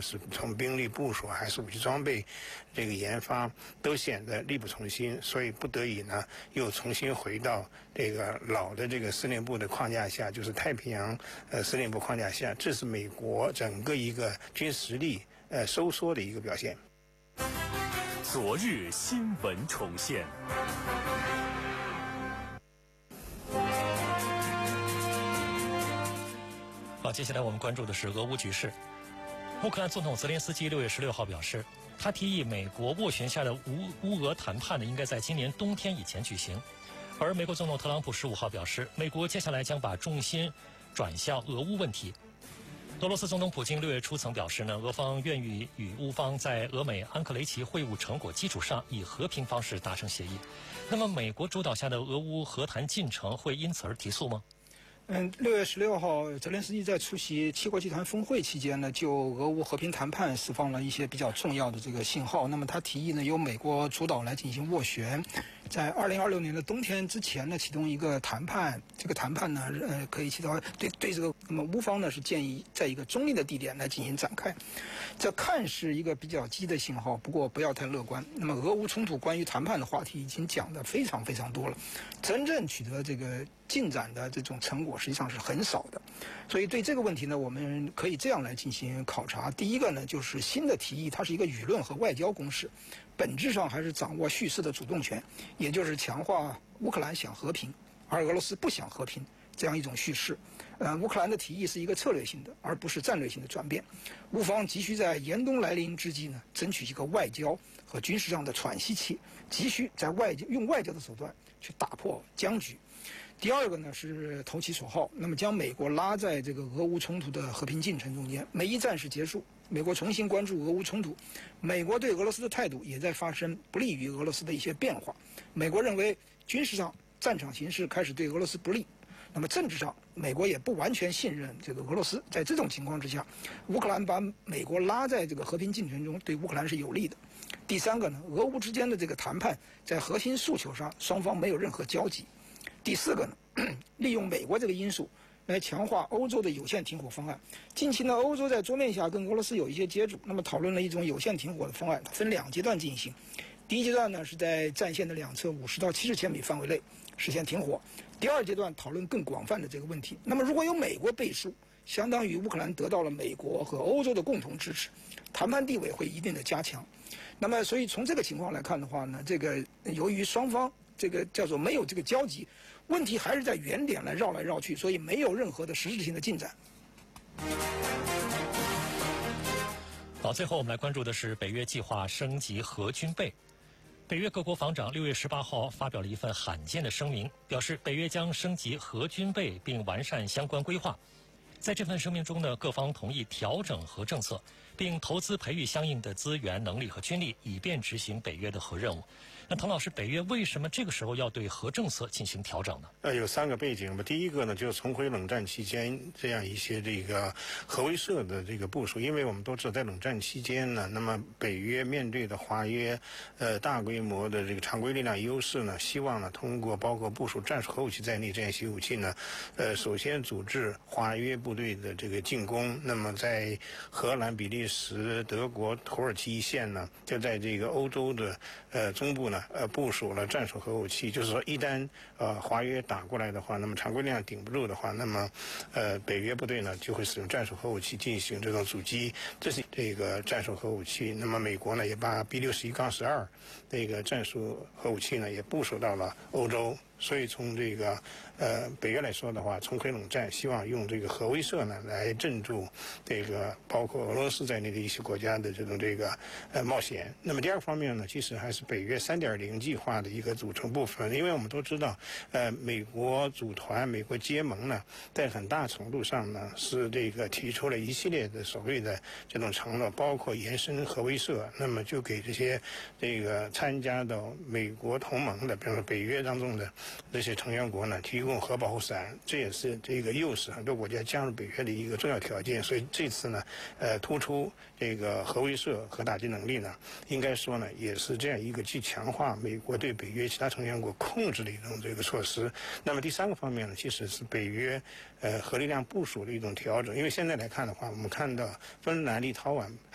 是从兵力部署还是武器装备这个研发，都显得力不从心，所以不得已呢，又重新回到这个老的这个司令部的框架下，就是太平洋司令部框架下，这是美国整个一个军实力收缩的一个表现。 昨日新闻重现。 好，接下来我们关注的是俄乌局势。乌克兰总统泽连斯基6月16号表示，他提议美国斡旋下的乌俄谈判呢，应该在今年冬天以前举行。而美国总统特朗普15号表示，美国接下来将把重心转向俄乌问题。俄罗斯总统普京6月初曾表示呢，俄方愿意与乌方在俄美安克雷奇会晤成果基础上，以和平方式达成协议。那么，美国主导下的俄乌和谈进程会因此而提速吗 ？6月16号，泽连斯基在出席七国集团峰会期间呢，就俄乌和平谈判释放了一些比较重要的这个信号。那么他提议呢，由美国主导来进行斡旋，在2026年的冬天之前呢，启动一个谈判。这个谈判呢，可以起到对这个，那么乌方呢是建议在一个中立的地点来进行展开。这看是一个比较积极的信号，不过不要太乐观。那么俄乌冲突关于谈判的话题已经讲得非常非常多了，真正取得这个进展的这种成果实际上是很少的，所以对这个问题呢，我们可以这样来进行考察。第一个呢，就是新的提议，它是一个舆论和外交攻势，本质上还是掌握叙事的主动权，也就是强化乌克兰想和平，而俄罗斯不想和平这样一种叙事。乌克兰的提议是一个策略性的，而不是战略性的转变。乌方急需在严冬来临之际呢，争取一个外交和军事上的喘息期，急需在用外交的手段去打破僵局。第二个呢是投其所好，那么将美国拉在这个俄乌冲突的和平进程中间。美伊战事结束，美国重新关注俄乌冲突，美国对俄罗斯的态度也在发生不利于俄罗斯的一些变化。美国认为军事上战场形势开始对俄罗斯不利，那么政治上美国也不完全信任这个俄罗斯。在这种情况之下，乌克兰把美国拉在这个和平进程中，对乌克兰是有利的。第三个呢，俄乌之间的这个谈判在核心诉求上双方没有任何交集。第四个呢，利用美国这个因素来强化欧洲的有限停火方案。近期呢，欧洲在桌面下跟俄罗斯有一些接触，那么讨论了一种有限停火的方案，它分2阶段进行。第一阶段呢，是在战线的两侧50到70千米范围内实现停火。第二阶段讨论更广泛的这个问题。那么如果有美国背书，相当于乌克兰得到了美国和欧洲的共同支持，谈判地位会一定的加强。那么所以从这个情况来看的话呢，这个由于双方这个叫做没有这个交集，问题还是在原点来绕去，所以没有任何的实质性的进展。 好，最后我们来关注的是北约计划升级核军备。北约各国防长6月18号发表了一份罕见的声明，表示北约将升级核军备并完善相关规划。在这份声明中呢，各方同意调整核政策，并投资培育相应的资源、能力和军力，以便执行北约的核任务。那滕老师，北约为什么这个时候要对核政策进行调整呢？ 有3个背景吧。第一个呢，就是重回冷战期间这样一些这个核威慑的这个部署。因为我们都知道，在冷战期间呢，那么北约面对的华约大规模的这个常规力量优势呢，希望呢通过包括部署战术核武器在内这样一些武器呢，首先组织华约部队的这个进攻。那么在荷兰、比利时、德国、土耳其一线呢，就在这个欧洲的中部呢部署了战术核武器。就是说，一旦华约打过来的话，那么常规力量顶不住的话，那么北约部队呢就会使用战术核武器进行这种阻击。这是这个战术核武器。那么美国呢也把 B61-12这个战术核武器呢也部署到了欧洲。所以从这个北约来说的话，重回冷战，希望用这个核威慑呢来镇住这个包括俄罗斯在内的一些国家的这种这个冒险。那么第二个方面呢，其实还是北约3.0计划的一个组成部分。因为我们都知道，美国组团、美国结盟呢，在很大程度上呢是这个提出了一系列的所谓的这种承诺，包括延伸核威慑，那么就给这些这个参加到美国同盟的，比如说北约当中的这些成员国呢，提供核保护伞，这也是这个诱使很多国家加入北约的一个重要条件。所以这次呢，突出这个核威慑、核打击能力呢，应该说呢，也是这样一个既强化美国对北约其他成员国控制的一种这个措施。那么第3个方面呢，其实是北约核力量部署的一种调整。因为现在来看的话，我们看到芬兰、立陶宛